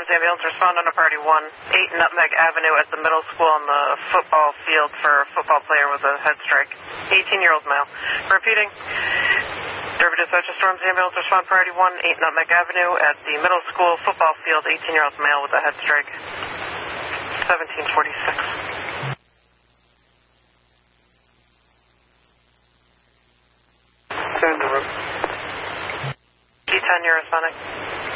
Storms ambulance, respond on a party 1, 8 Nutmeg Avenue at the middle school on the football field for a football player with a head strike. 18-year-old male. Repeating. Derby Dispatch Storms ambulance, respond priority 1, 8 Nutmeg Avenue at the middle school football field, 18-year-old male with a head strike. 1746. Send over. G10, you're responding.